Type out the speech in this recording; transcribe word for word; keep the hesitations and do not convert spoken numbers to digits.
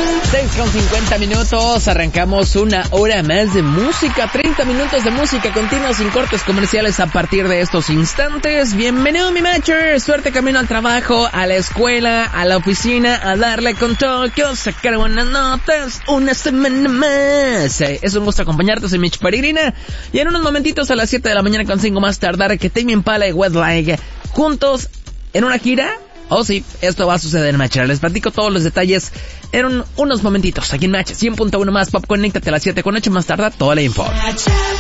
seis con cincuenta minutos, arrancamos una hora más de música, treinta minutos de música continua sin cortes comerciales a partir de estos instantes. Bienvenido mi matcher, suerte camino al trabajo, a la escuela, a la oficina, a darle con Tokio, sacar buenas notas, una semana más. Es un gusto acompañarte, soy Mitch Peregrina, y en unos momentitos a las siete de la mañana con cinco más tardar que Tame Impala y Westlife juntos en una gira. Oh sí, esto va a suceder, Matcher. Les platico todos los detalles en un, unos momentitos aquí en Match cien punto uno más Pop. Conéctate a las siete con ocho más tarde toda la info.